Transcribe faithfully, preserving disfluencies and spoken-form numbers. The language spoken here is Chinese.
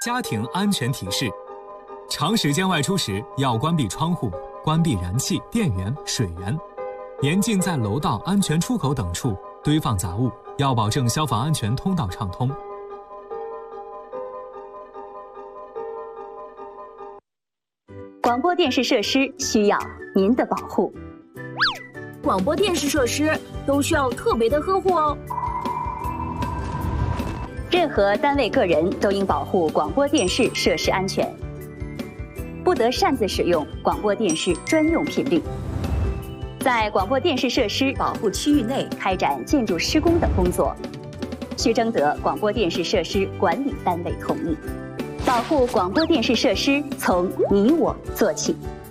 家庭安全提示：长时间外出时要关闭窗户、关闭燃气、电源、水源，严禁在楼道安全出口等处堆放杂物，要保证消防安全通道畅通。 广播电视设施需要您的保护。 广播电视设施都需要特别的呵护哦。 任何单位个人都应保护广播电视设施安全，不得擅自使用广播电视专用频率。在广播电视设施保护区域内开展建筑施工等工作，需征得广播电视设施管理单位同意。保护广播电视设施从你我做起。